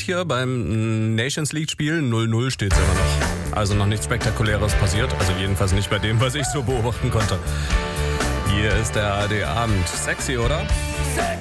hier beim Nations League-Spiel. 0-0 steht es immer noch. Also noch nichts Spektakuläres passiert. Also jedenfalls nicht bei dem, was ich so beobachten konnte. Hier ist der ARD-Abend. Sexy, oder? Sex.